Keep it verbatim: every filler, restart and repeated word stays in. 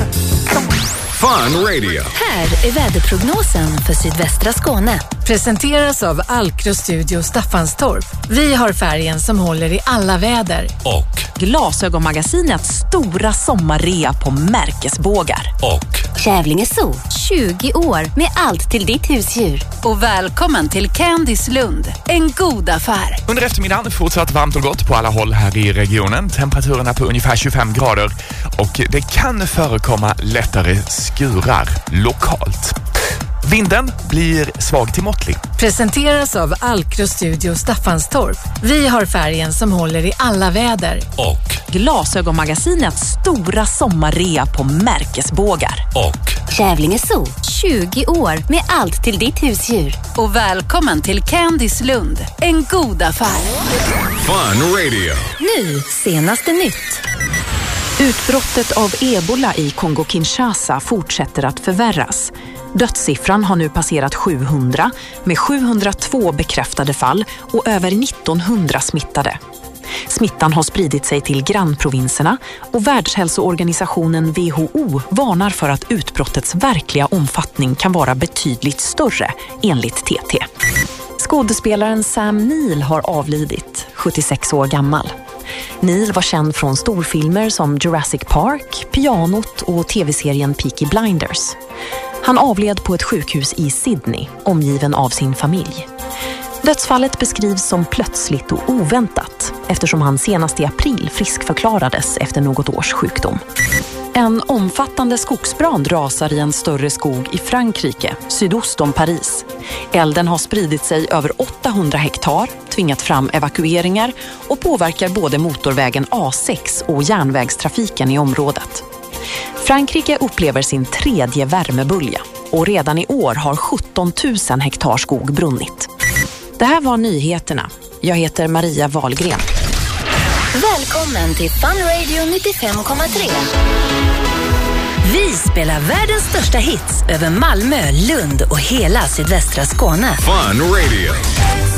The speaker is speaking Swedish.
Fun Radio. Här är väderprognosen för sydvästra Skåne. Presenteras av Alcro Studio Staffanstorp. Vi har färgen som håller i alla väder. Och Glasögonmagasinets stora sommarrea på märkesbågar. Och Kävlinge Zoo, tjugo år med allt till ditt husdjur. Och välkommen till Candice Lund, en god affär. Under eftermiddagen fortsatt varmt och gott på alla håll här i regionen. Temperaturerna på ungefär tjugofem grader och det kan förekomma lättare skurar lokalt. Vinden blir svag till måttlig. Presenteras av Alcro Studio Staffanstorp. Vi har färgen som håller i alla väder. Och Glasögonmagasinets stora sommarrea på märkesbågar. Och Kävlinge Zoo, tjugo år med allt till ditt husdjur. Och välkommen till Candice Lund, en god affär. Fun Radio. Nu, senaste nytt. Utbrottet av ebola i Kongo-Kinshasa fortsätter att förvärras. Dödssiffran har nu passerat sjuhundra med sjuhundratvå bekräftade fall och över nittonhundra smittade. Smittan har spridit sig till grannprovinserna och Världshälsoorganisationen W H O varnar för att utbrottets verkliga omfattning kan vara betydligt större, enligt T T. Skådespelaren Sam Neill har avlidit, sjuttiosex år gammal. Neill var känd från storfilmer som Jurassic Park, Pianot och tv-serien Peaky Blinders. Han avled på ett sjukhus i Sydney, omgiven av sin familj. Dödsfallet beskrivs som plötsligt och oväntat, eftersom han senast i april friskförklarades efter något års sjukdom. En omfattande skogsbrand rasar i en större skog i Frankrike, sydost om Paris. Elden har spridit sig över åttahundra hektar, tvingat fram evakueringar och påverkar både motorvägen A sex och järnvägstrafiken i området. Frankrike upplever sin tredje värmebölja och redan i år har sjutton tusen hektar skog brunnit. Det här var nyheterna. Jag heter Maria Wahlgren. Välkommen till Fun Radio nittiofem komma tre. Vi spelar världens största hits över Malmö, Lund och hela sydvästra Skåne. Fun Radio.